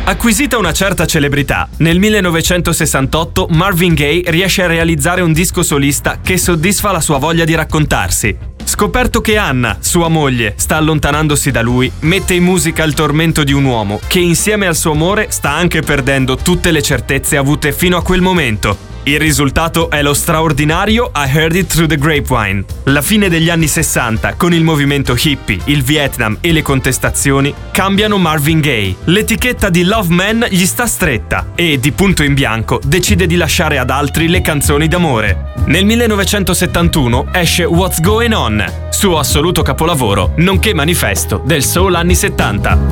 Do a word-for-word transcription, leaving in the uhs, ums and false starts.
Acquisita una certa celebrità, nel millenovecentosessantotto Marvin Gaye riesce a realizzare un disco solista che soddisfa la sua voglia di raccontarsi. Scoperto che Anna, sua moglie, sta allontanandosi da lui, mette in musica il tormento di un uomo che insieme al suo amore sta anche perdendo tutte le certezze avute fino a quel momento. Il risultato è lo straordinario I Heard It Through the Grapevine. La fine degli anni sessanta, con il movimento hippie, il Vietnam e le contestazioni, cambiano Marvin Gaye. L'etichetta di Love Man gli sta stretta e, di punto in bianco, decide di lasciare ad altri le canzoni d'amore. Nel millenovecentosettantuno esce What's Going On, suo assoluto capolavoro, nonché manifesto del soul anni settanta.